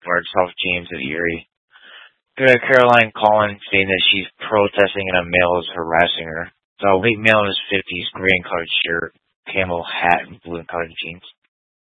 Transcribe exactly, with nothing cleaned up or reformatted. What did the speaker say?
Boulevard, South James of Erie. We got Caroline calling, saying that she's protesting and a male is harassing her. The white male in his fifties, gray and colored shirt, camel hat, and blue and colored jeans.